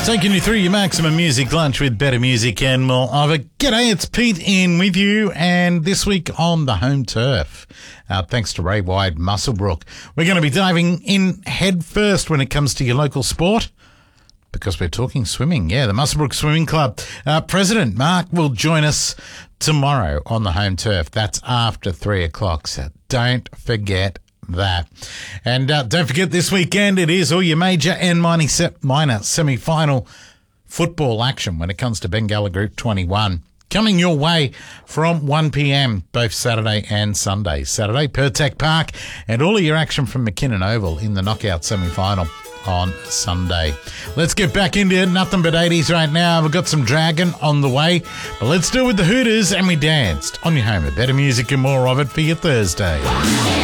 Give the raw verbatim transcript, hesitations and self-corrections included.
Taking you through your maximum music lunch with better music and more of it. G'day, it's Pete in with you, and this week on the home turf, uh, thanks to Ray Wide Muswellbrook, we're going to be diving in head first when it comes to your local sport, because we're talking swimming. Yeah, the Muswellbrook Swimming Club uh, President Mark will join us tomorrow on the home turf. That's after three o'clock, so don't forget that. And uh, don't forget, this weekend it is all your major and minor, se- minor semi-final football action when it comes to Bengala Group twenty-one. Coming your way from one p.m. both Saturday and Sunday. Saturday, Pertec Park, and all of your action from McKinnon Oval in the knockout semi-final on Sunday. Let's get back into it. Nothing but eighties right now. We've got some Dragon on the way, but let's do it with the Hooters, and we danced on your home of better music and more of it for your Thursday.